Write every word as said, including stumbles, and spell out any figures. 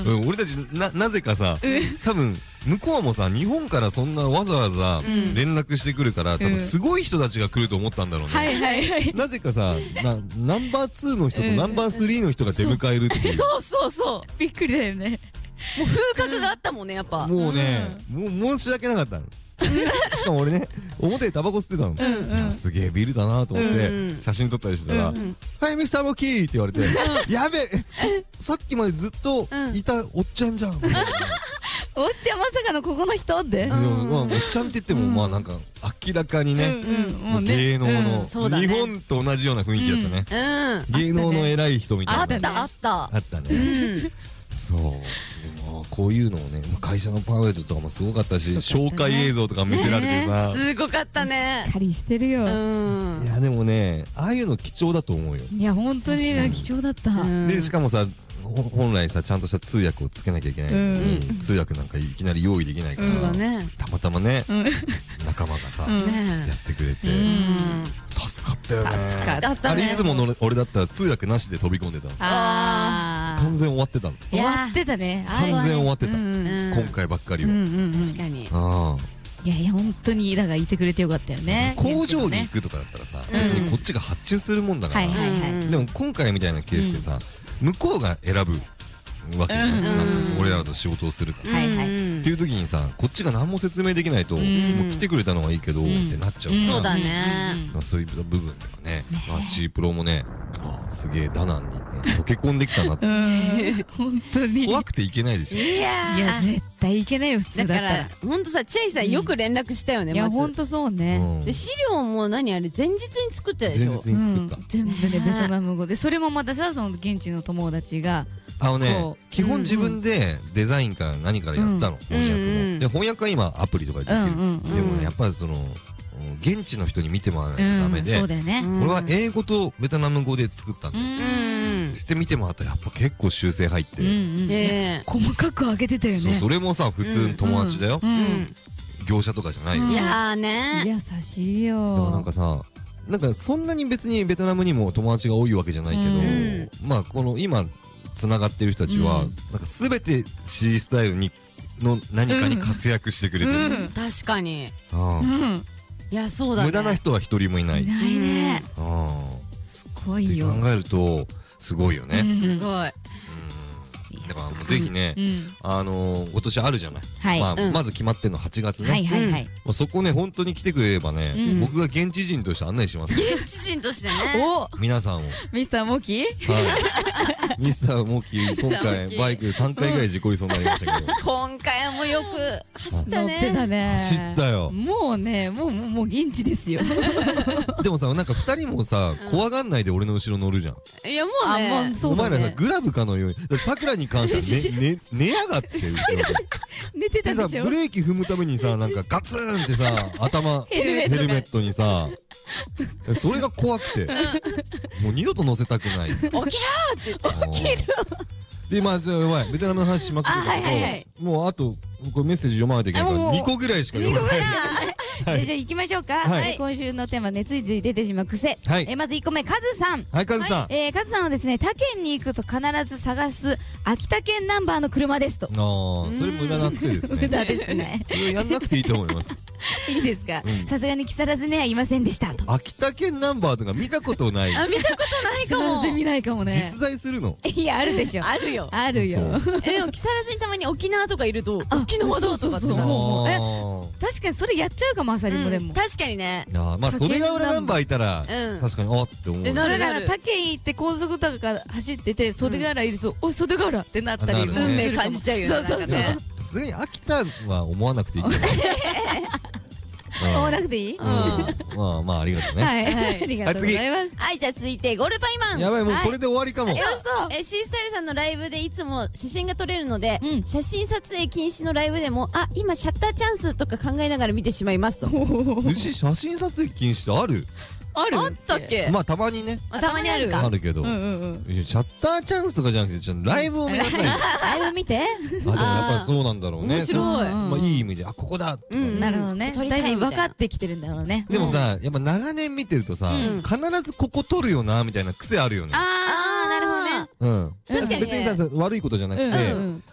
うん俺たちななぜかさ多分向こうもさ日本からそんなわざわざ連絡してくるから多分すごい人たちが来ると思ったんだろうね。 はいはいはい。 なぜかさなナンバーツーの人とナンバースリーの人が出迎えるっていう。 そうそうそう。 びっくりだよね。 もう風格があったもんねやっぱ。 もうねもう申し訳なかったの。しかも俺ね表でタバコ吸ってたの。いやすげえビルだなと思って写真撮ったりしてたら「はいミスターモッキー」って言われて「やべえさっきまでずっといたおっちゃんじゃん」 おっちゃんまさかのここの人って。 おっちゃんって言ってもまあなんか明らかにね芸能の日本と同じような雰囲気だったね。芸能の偉い人みたいな。 あったあったあったね。そうでもこういうのをね会社のパンフレットとかもすごかったし紹介映像とか見せられてさすごかったね。 しっかりしてるよ。 いやでもねああいうの貴重だと思うよ。 いや本当に貴重だった。 でしかもさ本来さちゃんとした通訳をつけなきゃいけないのに通訳なんかいきなり用意できないからたまたまね仲間がさやってくれて助かったよね。あれいつもの俺だったら通訳なしで飛び込んでたの。完全終わってたの。 終わってたね。 完全終わってた今回ばっかりは。 確かに。 いやいや本当にだからいてくれてよかったよね。 工場に行くとかだったらさ別にこっちが発注するもんだから。でも今回みたいなケースでさ向こうが選ぶわけじゃん。俺らと仕事をするからっていう時にさこっちが何も説明できないともう来てくれたのはいいけどってなっちゃうから。 そうだね。 そういう部分ではね シー プロもねすげえダナンに溶け込んできたなって。 本当に怖くていけないでしょ。 いやいや絶対いけないよ普通だったら。 ほんとさ千秋さんよく連絡したよね。 いやほんとそうね。 で資料も何あれ前日に作ったでしょ。 前日に作った。 全部ねベトナム語でそれもまたさその現地の友達があのね基本自分でデザインから何からやったの翻訳も。で翻訳は今アプリとかでできる。でもねやっぱりその現地の人に見てもらわないとダメで俺は英語とベトナム語で作ったんだよ。して見てもらったらやっぱ結構修正入って細かく上げてたよね。 それもさ普通の友達だよ。業者とかじゃないよ。 いやーね優しいよ。 だからなんかさなんかそんなに別にベトナムにも友達が多いわけじゃないけどまあこの今つながってる人たちはなんか全て C スタイルにの何かに活躍してくれてる。 確かに。いやそうだね。 無駄な人は一人もいない。 いないね。すごいよ。 って考えるとすごいよね。 すごい。 だからもうぜひね、あの今年あるじゃない。まあまず決まってんのはちがつね。 はいはいはい。 そこね本当に来てくれればね、僕が現地人として案内します。 現地人としてね。 お皆さんを。 ミスターモキ？ はい。ミスターモキ今回バイクさんかいぐらい事故りそうになりましたけど。 今回もよく走ったね。 乗ってたね。 走ったよ。 もうねもうもう現地ですよ。 でもさなんか二人もさ怖がんないで俺の後ろ乗るじゃん。 いやもうね。 お前らさグラブかのようにさくらに関してはね寝やがって寝てたでしょ。 ブレーキ踏むためにさなんかガツンってさ頭ヘルメットにさそれが怖くてもう二度と乗せたくない。 起きろーって言って起きる。 でまあやばいベトナムの話しまくってたけどもうあとこれメッセージ読まないといけないからにこぐらいしか読まない。 じゃあ行きましょうか。今週のテーマねついつい出てしまう癖。まずいっこめカズさん。 はいカズさん。 カズさんはですね他県に行くと必ず探す秋田県ナンバーの車ですと。 ああそれ無駄な癖ですね。 無駄ですね。 それやんなくていいと思います。 いいですか。さすがに木更津ねはいませんでしたと。 秋田県ナンバーとか見たことない。 あ見たことないかも。 全然見ないかもね。 実在するの？ いやあるでしょ。 あるよ。 あるよ。 えでも木更津にたまに沖縄とかいると沖縄だとかってなる。 確かにそれやっちゃうかもあさりもでも。 確かにね。 まあ袖ヶ浦ナンバーいたら確かにあって思う。 だから他県行って高速とか走ってて袖ヶ浦いるとおい袖ヶ浦ってなったり運命感じちゃうよね。そうそうそう。 さすがに秋田は思わなくていいけど。 思わなくていい？ まあまあありがとうね。 はい、ありがとうございます。 はい、じゃあ続いてゴールパイマン。 やばいもうこれで終わりかも。 え、シースタイルさんのライブでいつも写真が撮れるので、写真撮影禁止のライブでも、あ、今シャッターチャンスとか考えながら見てしまいますと。 うち写真撮影禁止ってある？ ある？ あったっけ？ まあたまにね。 たまにあるか。 あるけど、シャッターチャンスとかじゃなくて、ちょっとライブを見なさい。 ライブ見て。 あ、でもやっぱりそうなんだろうね。 面白い。 まあいい意味で、あ、ここだ。 うん、なるほどね。だいぶ分かってきてるんだろうね。 でもさ、やっぱ長年見てるとさ、必ずここ撮るよなみたいな癖あるよね。 ああ、なるほどね。 うん。確かに別にさ悪いことじゃなくて、